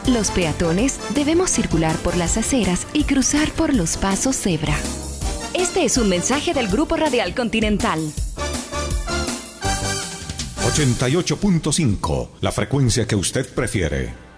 Los peatones debemos circular por las aceras y cruzar por los pasos cebra. Este es un mensaje del Grupo Radial Continental. 88.5, la frecuencia que usted prefiere.